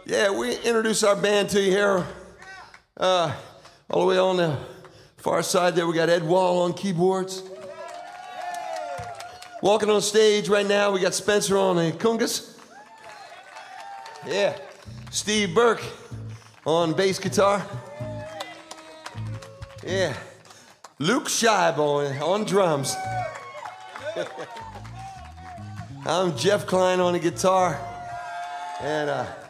Yeah, we introduce our band to you here. All the way on the far side there, we got Ed Wall on keyboards. Walking on stage right now, we got Spencer on the congas. Yeah, Steve Burke on bass guitar. Yeah, Luke Scheib on drums. I'm Jeff Klein on the guitar. And